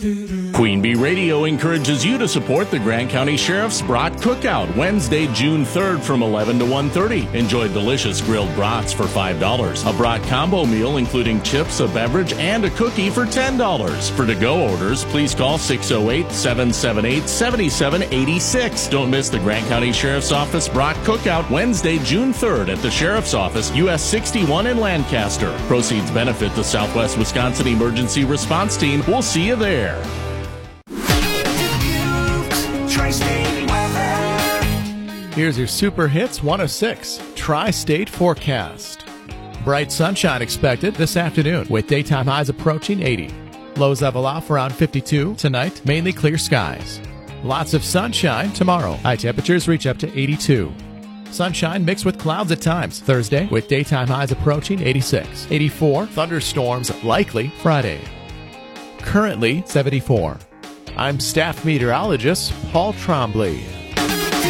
Queen Bee Radio encourages you to support the Grant County Sheriff's Brat Cookout Wednesday, June 3rd from 11 to 1:30. Enjoy delicious grilled brats for $5. A brat combo meal including chips, a beverage, and a cookie for $10. For to-go orders, please call 608-778-7786. Don't miss the Grant County Sheriff's Office Brat Cookout Wednesday, June 3rd at the Sheriff's Office, US 61 in Lancaster. Proceeds benefit the Southwest Wisconsin Emergency Response Team. We'll see you there. Here's your Super Hits 106 Tri-State Forecast. Bright sunshine expected this afternoon with daytime highs approaching 80. Lows level off around 52. Tonight, mainly clear skies. Lots of sunshine tomorrow. High temperatures reach up to 82. Sunshine mixed with clouds at times Thursday with daytime highs approaching 86. 84. Thunderstorms likely Friday. Currently 74. I'm staff meteorologist Paul Trombley.